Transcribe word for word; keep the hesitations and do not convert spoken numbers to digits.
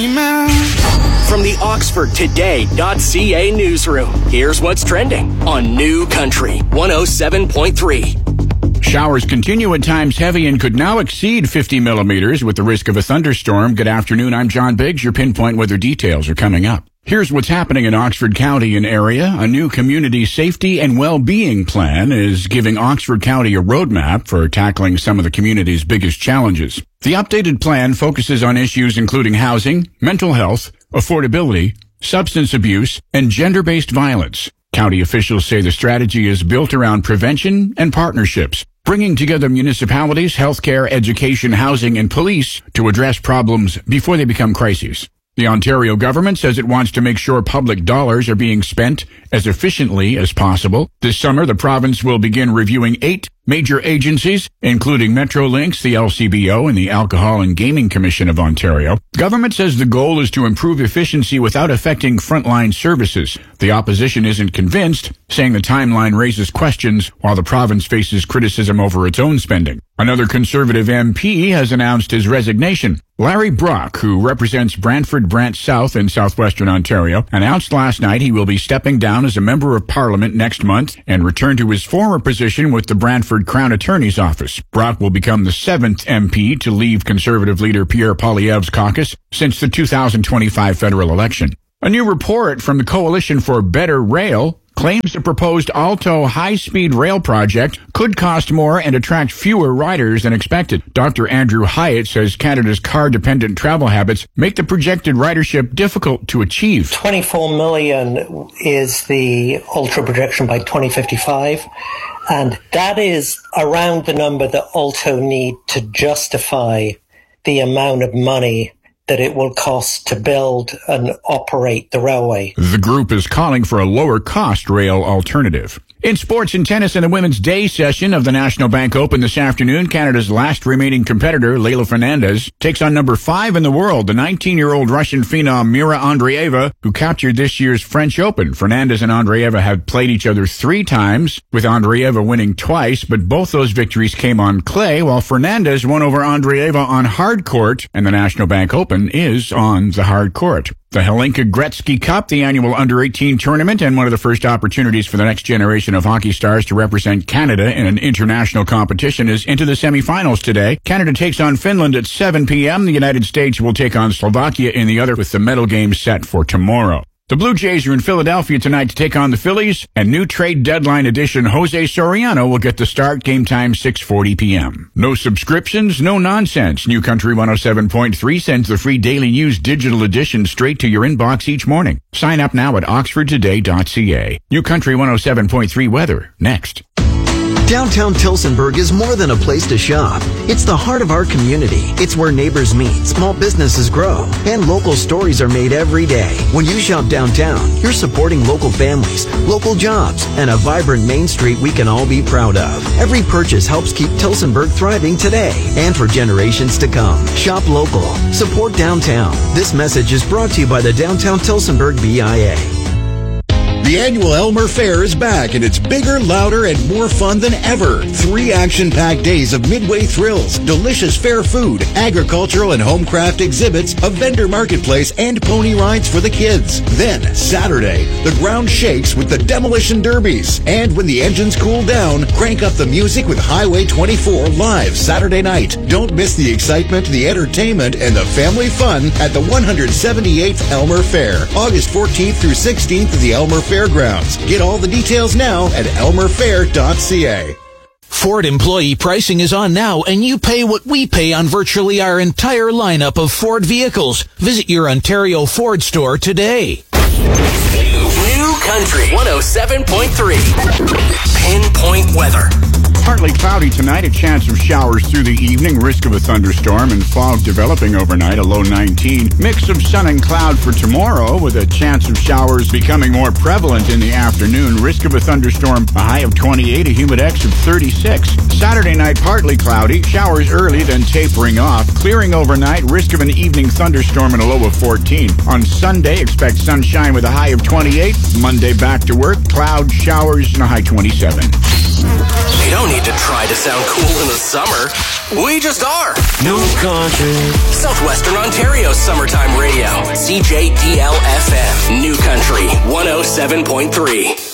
From the Oxford Today dot C A newsroom, here's what's trending on New Country one oh seven point three. Showers continue at times heavy and could now exceed fifty millimeters with the risk of a thunderstorm. Good afternoon, I'm John Biggs. Your pinpoint weather details are coming up. Here's what's happening in Oxford County and area. A new community safety and well-being plan is giving Oxford County a roadmap for tackling some of the community's biggest challenges. The updated plan focuses on issues including housing, mental health, affordability, substance abuse, and gender-based violence. County officials say the strategy is built around prevention and partnerships, bringing together municipalities, healthcare, education, housing, and police to address problems before they become crises. The Ontario government says it wants to make sure public dollars are being spent as efficiently as possible. This summer, the province will begin reviewing eight major agencies, including Metrolinx, the L C B O, and the Alcohol and Gaming Commission of Ontario. Government says the goal is to improve efficiency without affecting frontline services. The opposition isn't convinced, saying the timeline raises questions while the province faces criticism over its own spending. Another Conservative M P has announced his resignation. Larry Brock, who represents Brantford Brant South in southwestern Ontario, announced last night he will be stepping down as a member of Parliament next month and return to his former position with the Brantford Crown Attorney's Office. Brock will become the seventh M P to leave Conservative leader Pierre Poilievre's caucus since the two thousand twenty-five federal election. A new report from the Coalition for Better Rail claims the proposed Alto high-speed rail project could cost more and attract fewer riders than expected. Doctor Andrew Hyatt says Canada's car-dependent travel habits make the projected ridership difficult to achieve. twenty-four million is the Ultra projection by twenty fifty-five, and that is around the number that Alto need to justify the amount of money that it will cost to build and operate the railway. The group is calling for a lower-cost rail alternative. In sports and tennis, in the Women's Day session of the National Bank Open this afternoon, Canada's last remaining competitor, Leylah Fernandez, takes on number five in the world, the nineteen-year-old Russian phenom Mira Andreeva, who captured this year's French Open. Fernandez and Andreeva have played each other three times, with Andreeva winning twice, but both those victories came on clay, while Fernandez won over Andreeva on hard court, and the National Bank Open is on the hard court. The Helenka Gretzky Cup, the annual under eighteen tournament, and one of the first opportunities for the next generation of hockey stars to represent Canada in an international competition, is into the semifinals today. Canada takes on Finland at seven p.m. The United States will take on Slovakia in the other, with the medal game set for tomorrow. The Blue Jays are in Philadelphia tonight to take on the Phillies, and new trade deadline edition Jose Soriano will get the start. Game time six forty p.m. No subscriptions, no nonsense. New Country one oh seven point three sends the free Daily News digital edition straight to your inbox each morning. Sign up now at oxford today dot c a. New Country one oh seven point three weather next. Downtown Tillsonburg is more than a place to shop. It's the heart of our community. It's where neighbors meet, small businesses grow, and local stories are made every day. When you shop downtown, you're supporting local families, local jobs, and a vibrant Main Street we can all be proud of. Every purchase helps keep Tillsonburg thriving today and for generations to come. Shop local. Support downtown. This message is brought to you by the Downtown Tillsonburg B I A. The annual Elmer Fair is back, and it's bigger, louder, and more fun than ever. Three action-packed days of midway thrills, delicious fair food, agricultural and homecraft exhibits, a vendor marketplace, and pony rides for the kids. Then, Saturday, the ground shakes with the demolition derbies. And when the engines cool down, crank up the music with Highway twenty-four live Saturday night. Don't miss the excitement, the entertainment, and the family fun at the one hundred seventy-eighth Elmer Fair, August fourteenth through sixteenth at the Elmer Fairgrounds. Get all the details now at elmer fair dot c a. Ford employee pricing is on now, and you pay what we pay on virtually our entire lineup of Ford vehicles. Visit your Ontario Ford store today. New Country one oh seven point three. Pinpoint weather. Partly cloudy tonight, a chance of showers through the evening, risk of a thunderstorm, and fog developing overnight, a low nineteen. Mix of sun and cloud for tomorrow, with a chance of showers becoming more prevalent in the afternoon. Risk of a thunderstorm, a high of twenty-eight, a humidex of thirty-six. Saturday night, partly cloudy, showers early, then tapering off. Clearing overnight, risk of an evening thunderstorm and a low of fourteen. On Sunday, expect sunshine with a high of twenty-eight. Monday, back to work, cloud, showers, and a high twenty-seven. You don't need to try to sound cool in the summer. We just are. New Country. Southwestern Ontario's summertime radio. C J D L F M. New Country one oh seven point three.